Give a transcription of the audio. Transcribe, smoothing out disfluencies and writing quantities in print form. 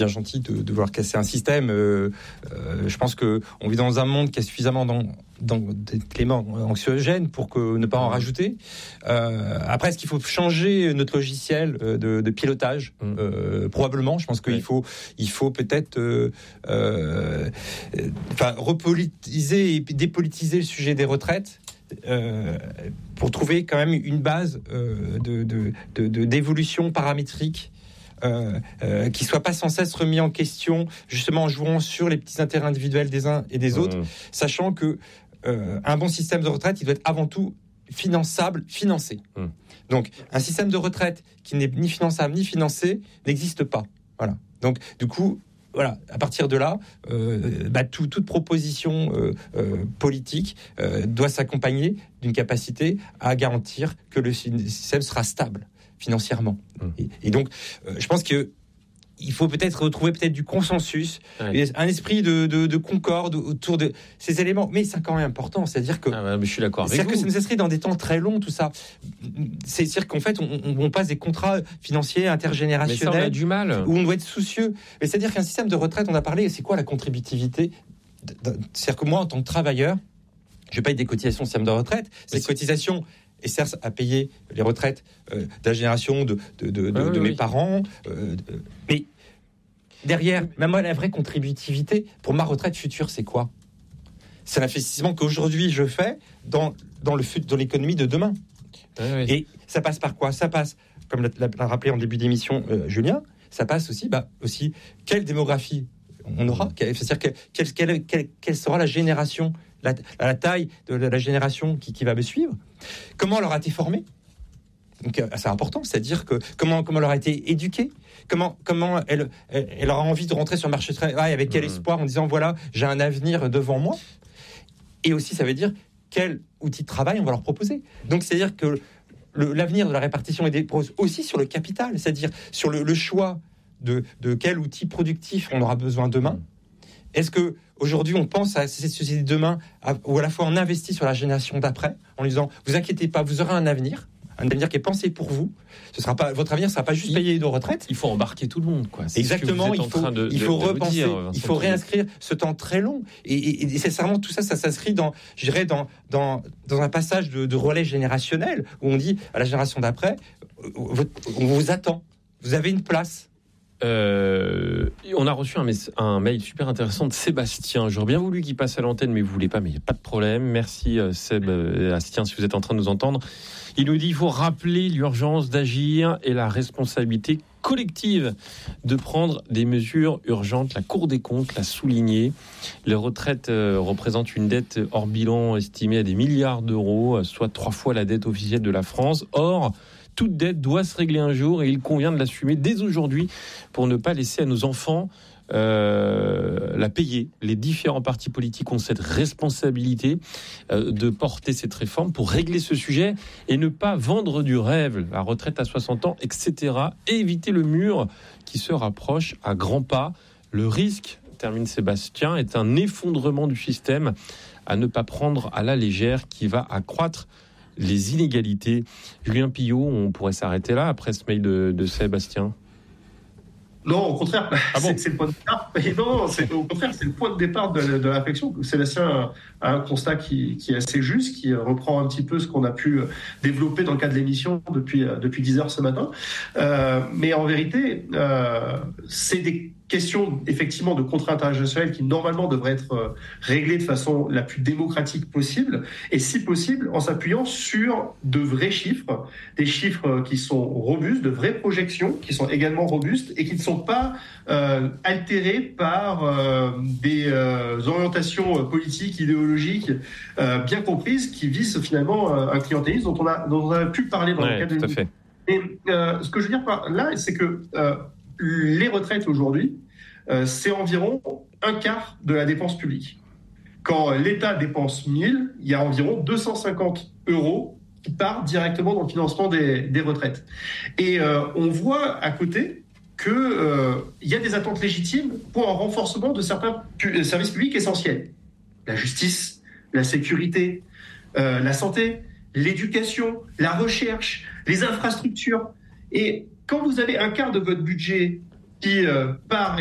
bien gentil de vouloir casser un système. Je pense qu'on vit dans un monde qui a suffisamment d'éléments anxiogènes pour ne pas en rajouter. Après, est-ce qu'il faut changer notre logiciel de pilotage? Probablement. Je pense qu'il faut peut-être repolitiser et dépolitiser le sujet des retraites. Pour trouver quand même une base d'évolution paramétrique qui soit pas sans cesse remis en question, justement en jouant sur les petits intérêts individuels des uns et des autres, sachant que un bon système de retraite, il doit être avant tout finançable, financé. Donc un système de retraite qui n'est ni finançable ni financé n'existe pas. Voilà. Donc du coup, voilà, à partir de là, toute proposition politique doit s'accompagner d'une capacité à garantir que le système sera stable financièrement. Et donc, je pense que il faut peut-être retrouver du consensus, un esprit de concorde autour de ces éléments. Mais c'est quand même important, c'est-à-dire que je suis d'accord avec vous. Que ça serait dans des temps très longs, tout ça. C'est-à-dire qu'en fait, on passe des contrats financiers intergénérationnels. Mais ça, on a du mal. Où on doit être soucieux. Mais c'est-à-dire qu'un système de retraite, on a parlé, c'est quoi la contributivité? C'est-à-dire que moi, en tant que travailleur, je paye des cotisations au système de retraite. Ces cotisations et servent à payer les retraites de la génération de mes parents. Mais derrière, même moi, la vraie contributivité pour ma retraite future, c'est quoi? C'est l'investissement qu'aujourd'hui je fais dans l'économie de demain. Et ça passe par quoi? Ça passe, comme l'a rappelé en début d'émission Julien, ça passe aussi, quelle démographie on aura? C'est-à-dire quelle sera la génération, la taille de la génération qui va me suivre? Comment elle aura été formée? Donc, c'est important, c'est-à-dire que comment elle aura été éduquée, comment elle aura envie de rentrer sur le marché du travail, avec quel espoir, en disant voilà, j'ai un avenir devant moi. Et aussi, ça veut dire quel outil de travail on va leur proposer. Donc, c'est-à-dire que l'avenir de la répartition est aussi sur le capital, c'est-à-dire sur le choix de quel outil productif on aura besoin demain. Est-ce que aujourd'hui on pense à cette société demain ou à la fois on investit sur la génération d'après en lui disant vous inquiétez pas, vous aurez un avenir qui est pensé pour vous. Votre avenir ne sera pas juste payer de retraite. Il faut embarquer tout le monde, quoi. C'est exactement. Il faut repenser. Il faut réinscrire ce temps très long. Et sincèrement, tout ça s'inscrit dans un passage de relais générationnel où on dit à la génération d'après, on vous attend. Vous avez une place. On a reçu un mail super intéressant de Sébastien. J'aurais bien voulu qu'il passe à l'antenne, mais vous voulez pas, mais il n'y a pas de problème. Merci Sébastien, si vous êtes en train de nous entendre. Il nous dit il faut rappeler l'urgence d'agir et la responsabilité collective de prendre des mesures urgentes. La Cour des comptes l'a souligné. Les retraites représentent une dette hors bilan estimée à des milliards d'euros, soit 3 fois la dette officielle de la France. Or, toute dette doit se régler un jour et il convient de l'assumer dès aujourd'hui pour ne pas laisser à nos enfants la payer. Les différents partis politiques ont cette responsabilité de porter cette réforme pour régler ce sujet et ne pas vendre du rêve, la retraite à 60 ans, etc. Et éviter le mur qui se rapproche à grands pas. Le risque, termine Sébastien, est un effondrement du système à ne pas prendre à la légère qui va accroître les inégalités. Julien Pillot, on pourrait s'arrêter là après ce mail de Sébastien. Non, au contraire, c'est le point de départ. Au contraire, c'est le point de départ de la réflexion. Sébastien a un constat qui est assez juste, qui reprend un petit peu ce qu'on a pu développer dans le cadre de l'émission depuis 10 heures ce matin. Mais en vérité, c'est des questions effectivement de contraintes internationales qui normalement devraient être réglées de façon la plus démocratique possible, et si possible en s'appuyant sur de vrais chiffres, des chiffres qui sont robustes, de vraies projections qui sont également robustes et qui ne sont pas altérées par des orientations politiques, idéologiques bien comprises qui visent finalement un clientélisme dont on a pu parler dans le cadre de l'émission. Et ce que je veux dire par là, c'est que les retraites aujourd'hui, c'est environ un quart de la dépense publique. Quand l'État dépense 1000, il y a environ 250 € qui partent directement dans le financement des retraites. Et on voit à côté qu'il y a des attentes légitimes pour un renforcement de certains services publics essentiels. La justice, la sécurité, la santé, l'éducation, la recherche, les infrastructures. Et quand vous avez un quart de votre budget qui part